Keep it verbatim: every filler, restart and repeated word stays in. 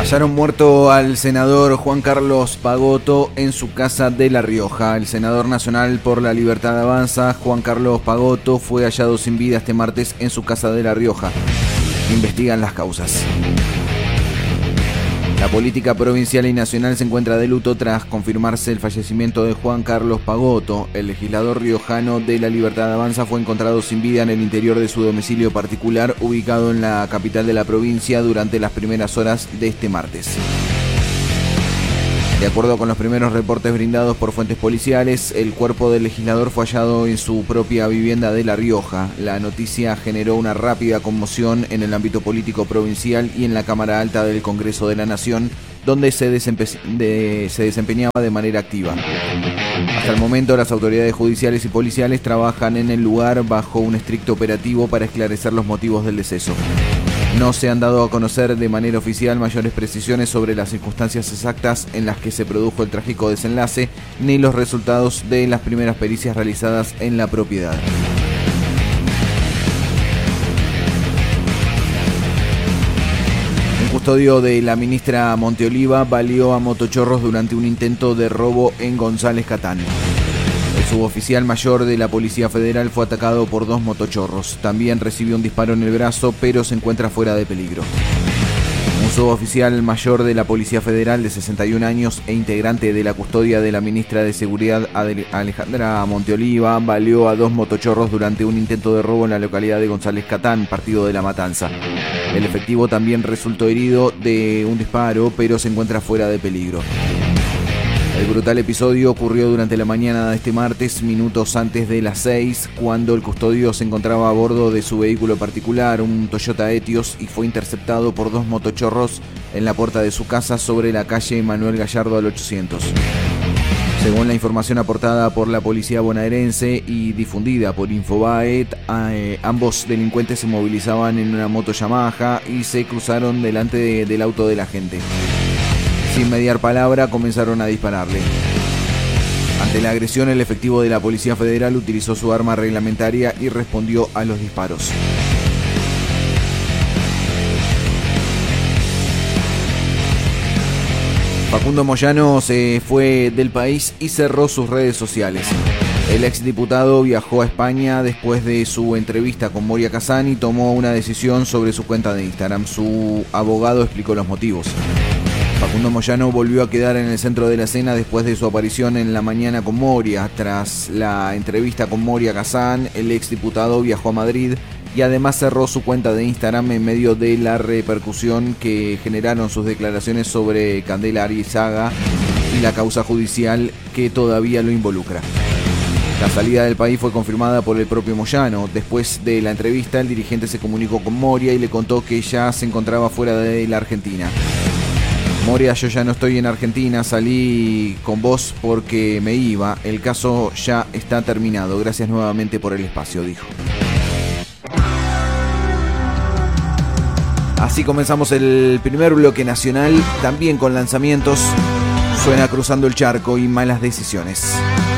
Hallaron muerto al senador Juan Carlos Pagotto en su casa de La Rioja. El senador nacional por la Libertad Avanza, Juan Carlos Pagotto, fue hallado sin vida este martes en su casa de La Rioja. Investigan las causas. La política provincial y nacional se encuentra de luto tras confirmarse el fallecimiento de Juan Carlos Pagotto. El legislador riojano de la Libertad Avanza fue encontrado sin vida en el interior de su domicilio particular, ubicado en la capital de la provincia, durante las primeras horas de este martes. De acuerdo con los primeros reportes brindados por fuentes policiales, el cuerpo del legislador fue hallado en su propia vivienda de La Rioja. La noticia generó una rápida conmoción en el ámbito político provincial y en la Cámara Alta del Congreso de la Nación, donde se, desempe- de, se desempeñaba de manera activa. Hasta el momento, las autoridades judiciales y policiales trabajan en el lugar bajo un estricto operativo para esclarecer los motivos del deceso. No se han dado a conocer de manera oficial mayores precisiones sobre las circunstancias exactas en las que se produjo el trágico desenlace, ni los resultados de las primeras pericias realizadas en la propiedad. Un custodio de la ministra Monteoliva baleó a motochorros durante un intento de robo en González Catán. El suboficial mayor de la Policía Federal fue atacado por dos motochorros. También recibió un disparo en el brazo, pero se encuentra fuera de peligro. Un suboficial mayor de la Policía Federal de sesenta y un años e integrante de la custodia de la ministra de Seguridad Alejandra Monteoliva baleó a dos motochorros durante un intento de robo en la localidad de González Catán, partido de La Matanza. El efectivo también resultó herido de un disparo, pero se encuentra fuera de peligro. El brutal episodio ocurrió durante la mañana de este martes, minutos antes de las seis, cuando el custodio se encontraba a bordo de su vehículo particular, un Toyota Etios, y fue interceptado por dos motochorros en la puerta de su casa sobre la calle Manuel Gallardo al ochocientos. Según la información aportada por la policía bonaerense y difundida por Infobae, eh, ambos delincuentes se movilizaban en una moto Yamaha y se cruzaron delante de, del auto del agente. Sin mediar palabra, comenzaron a dispararle. Ante la agresión, el efectivo de la Policía Federal utilizó su arma reglamentaria y respondió a los disparos. Facundo Moyano se fue del país y cerró sus redes sociales. El exdiputado viajó a España después de su entrevista con Moria Kazan y tomó una decisión sobre su cuenta de Instagram. Su abogado explicó los motivos. Facundo Moyano volvió a quedar en el centro de la escena después de su aparición en La Mañana con Moria. Tras la entrevista con Moria Kazan, el exdiputado viajó a Madrid y además cerró su cuenta de Instagram en medio de la repercusión que generaron sus declaraciones sobre Candela Arizaga y la causa judicial que todavía lo involucra. La salida del país fue confirmada por el propio Moyano. Después de la entrevista, el dirigente se comunicó con Moria y le contó que ya se encontraba fuera de la Argentina. Moria, yo ya no estoy en Argentina, salí con vos porque me iba. El caso ya está terminado. Gracias nuevamente por el espacio, dijo. Así comenzamos el primer bloque nacional, también con lanzamientos. Suena Cruzando el Charco y Malas Decisiones.